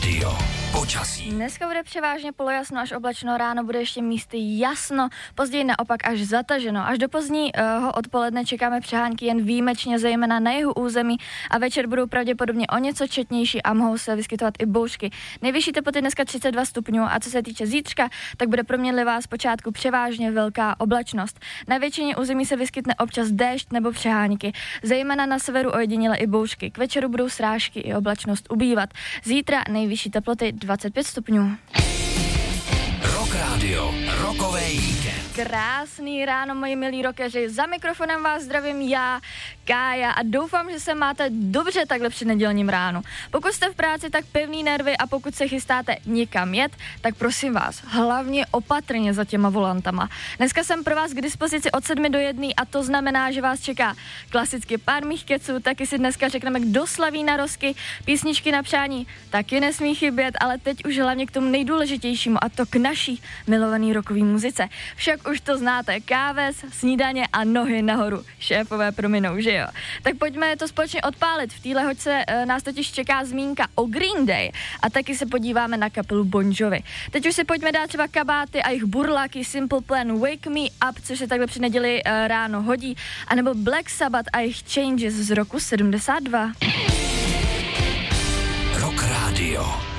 Radio. Počasí. Dneska bude převážně polojasno až oblačno, ráno bude ještě místy jasno, později naopak až zataženo. Až do pozdního odpoledne čekáme přehánky jen výjimečně, zejména na jihu území a večer budou pravděpodobně o něco četnější a mohou se vyskytovat i bouřky. Nejvyšší teploty dneska 32 stupňů a co se týče zítřka, tak bude proměnlivá zpočátku převážně velká oblačnost. Na většině území se vyskytne občas déšť nebo přehánky, zejména na severu ojediněle i bouřky. K večeru budou srážky i oblačnost ubývat. Zítra nejvyšší teploty 25 stupňů. Rock Radio, rokový víkend. Krásný ráno, moji milí rockeři. Za mikrofonem vás zdravím já, Kája, a doufám, že se máte dobře takhle při nedělním ránu. Pokud jste v práci, tak pevný nervy, a pokud se chystáte někam jet, tak prosím vás, hlavně opatrně za těma volantama. Dneska jsem pro vás k dispozici od 7 do 1 a to znamená, že vás čeká klasicky pár mých keců, taky si dneska řekneme, kdo slaví narozky, písničky na přání taky nesmí chybět, ale teď už hlavně k tomu nejdůležitějšímu, a to k naší milovaný rockový muzice. Však už to znáte, káves, snídaně a nohy nahoru. Šéfové prominou, že jo? Tak pojďme to společně odpálit. V téhle hoďce nás totiž čeká zmínka o Green Day a taky se podíváme na kapelu Bon Jovi. Teď už si pojďme dát třeba kabáty a jejich burláky Simple Plan Wake Me Up, což se takhle při neděli ráno hodí, anebo Black Sabbath a jejich Changes z roku 72. Rock Radio.